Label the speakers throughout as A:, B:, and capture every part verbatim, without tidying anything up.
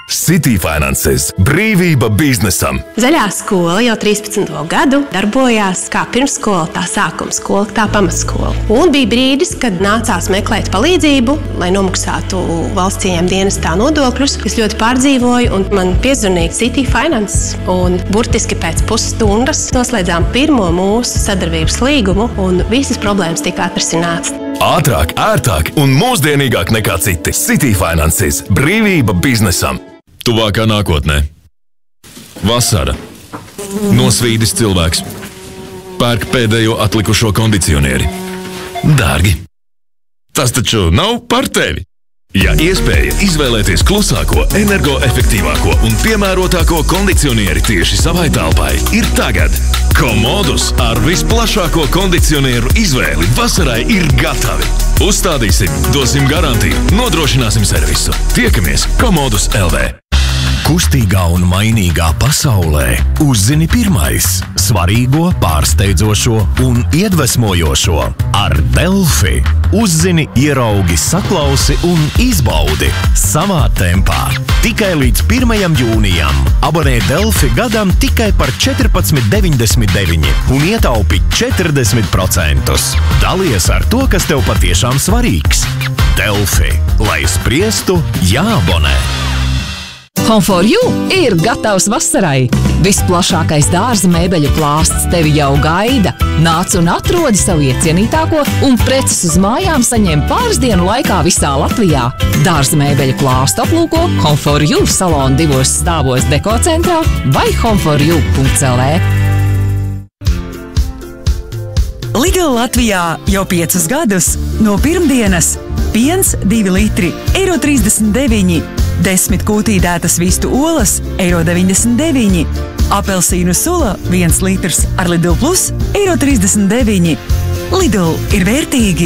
A: City Finances – brīvība biznesam.
B: Zaļā skola jau trīspadsmito gadu darbojās kā pirmsskola, tā sākuma skola, tā pamatskola. Un bija brīdis, kad nācās meklēt palīdzību, lai nomaksātu valsts ieņēmuma dienestā nodokļus. Es ļoti pārdzīvoju un man piezvanīja City Finances. Un burtiski pēc pusstundas noslēdzām pirmo mūsu sadarbības līgumu un visas problēmas tika atrisinātas.
A: Ātrāk, ērtāk un mūsdienīgāk nekā citi. City Finances – brīvība biznesam. Tuvākā nākotnē. Vasara. Nosvīdis cilvēks. Pērk pēdējo atlikušo kondicionieri. Dārgi. Tas taču nav par tevi. Ja iespēja izvēlēties klusāko, energoefektīvāko un piemērotāko kondicionieri tieši savai telpai, ir tagad. Komodus ar visplašāko kondicionieru izvēli vasarai ir gatavi. Uzstādīsim, dosim garantiju, nodrošināsim servisu. Tiekamies Komodus L V. Kustīgā un mainīgā pasaulē uzzini pirmais svarīgo, pārsteidzošo un iedvesmojošo ar Delfi. Uzzini, ieraugi, saklausi un izbaudi savā tempā. Tikai līdz pirmajam jūnijam abonē Delfi gadam tikai par četrpadsmit deviņdesmit deviņi un ietaupi četrdesmit procentus. Dalies ar to, kas tev patiešām svarīgs. Delfi. Lai spriestu, jāabonē.
C: Home for You ir gatavs vasarai. Visplašākais dārza mēbeļu klāsts tevi jau gaida. Nāc un atrodi savu iecienītāko un preces uz mājām saņem pāris dienu laikā visā Latvijā. Dārza mēbeļu klāstu aplūko Home for You salonu divos stāvos Deko centrā vai home for you punkts l v.
D: Lidl Latvijā jau piecus gadus. No pirmdienas piens divi litri, eiro trīsdesmit deviņi. Desmit kūtīdētas vistu olas, eiro deviņdesmit deviņi. Apelsīnu sula, viens litrs ar Lidl Plus, eiro trīsdesmit deviņi. Lidl ir vērtīgi.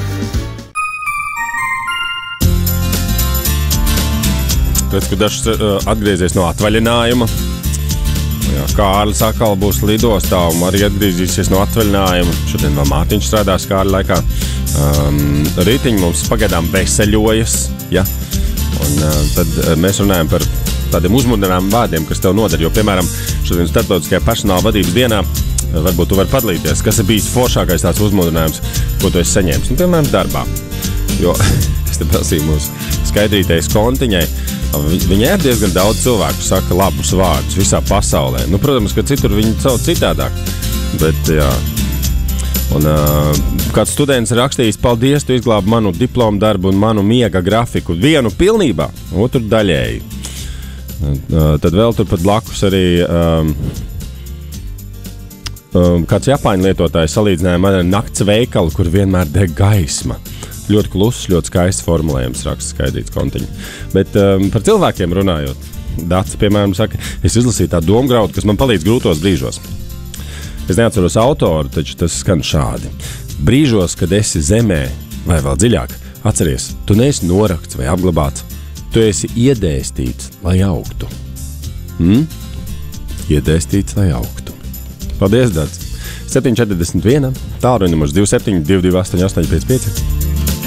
E: Redz, ka dažs atgriezies no atvaļinājuma. Jā, Kārlis atkal būs lidostā un arī atgriezīsies no atvaļinājuma. Šodien vēl Mārtiņš strādās Kārļa laikā. Um, rītiņi mums pagaidām veseļojas, ja? Un uh, tad uh, mēs runājam par tādiem uzmundrinājumu vārdiem, kas tev noder. Jo, piemēram, šodien starptautiskajā personāla vadības dienā uh, varbūt tu vari padalīties, kas ir bijis foršākais tāds uzmundrinājums, ko tu esi saņēmis. Nu, piemēram, darbā. Jo es te prasīju mūsu skaidrītais kontiņai. Viņai ir diezgan daudz cilvēku saka labus vārdus visā pasaulē. Nu, protams, ka citur viņi sauc citādāk. Bet, jā. Un uh, kāds students rakstījis, paldies, tu izglābi manu diplomu darbu un manu miega grafiku. Vienu pilnībā, otru daļēji. Uh, tad vēl turpat blakus arī um, um, kāds Japāņu lietotājs salīdzinājumā ar nakts veikalu, kur vienmēr deg gaisma. Ļoti kluss, ļoti skaists formulējums raksts skaidrīts kontiņu. Bet um, par cilvēkiem runājot, Dats, piemēram, saka, es izlasīju tā domgraudu, kas man palīdz grūtos brīžos. Es neatceros autoru, taču tas skan šādi. Brīžos, kad esi zemē, vai vēl dziļāk, atceries, tu neesi norakts vai apglabāts, tu esi iedēstīts, lai augtu. Hmm? Iedēstīts, lai augtu. Paldies, Dats. septiņi četrdesmit viens, tālruņa numurs divi septiņi divi divi astoņi astoņi pieci pieci.